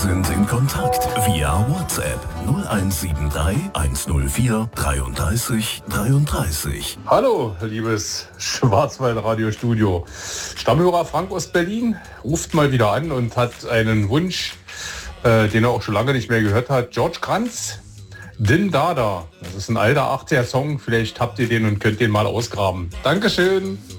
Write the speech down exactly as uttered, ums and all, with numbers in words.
Sind in Kontakt via WhatsApp null eins sieben drei eins null vier dreiunddreißig dreiunddreißig. Hallo, liebes Schwarzwald-Radio-Studio. Stammhörer Frank aus Berlin ruft mal wieder an und hat einen Wunsch, äh, den er auch schon lange nicht mehr gehört hat. George Kranz, Din Dada. Das ist ein alter achtziger Song. Vielleicht habt ihr den und könnt den mal ausgraben. Dankeschön.